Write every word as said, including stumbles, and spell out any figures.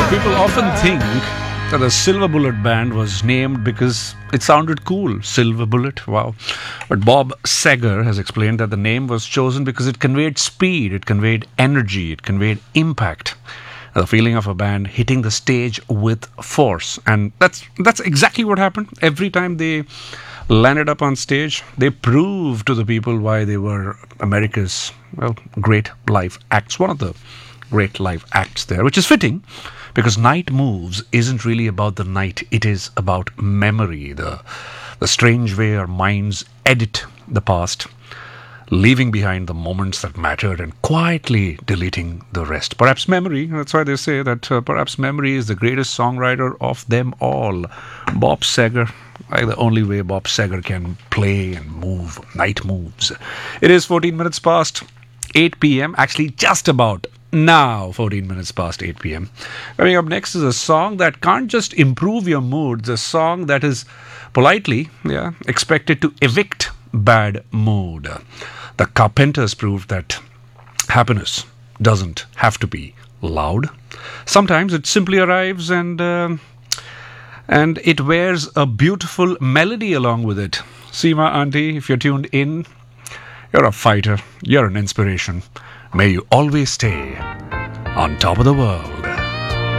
People often think that the Silver Bullet Band was named because it sounded cool. Silver Bullet, wow. But Bob Seger has explained that the name was chosen because it conveyed speed, it conveyed energy, it conveyed impact. The feeling of a band hitting the stage with force. And that's that's exactly what happened. Every time they landed up on stage, they proved to the people why they were America's, well, great live acts. One of the great live acts there, which is fitting because Night Moves isn't really about the night. It is about memory, the the strange way our minds edit the past, leaving behind the moments that mattered and quietly deleting the rest. Perhaps memory, that's why they say that uh, perhaps memory is the greatest songwriter of them all. Bob Seger, like the only way Bob Seger can play and move, Night Moves. It is fourteen minutes past eight p.m., actually just about now, fourteen minutes past eight p.m. Coming up next is a song that can't just improve your mood, it's a song that is politely, yeah, expected to evict bad mood. The Carpenters proved that happiness doesn't have to be loud. Sometimes it simply arrives and uh, and it wears a beautiful melody along with it. Seema Auntie, if you're tuned in, you're a fighter, you're an inspiration. May you always stay on top of the world.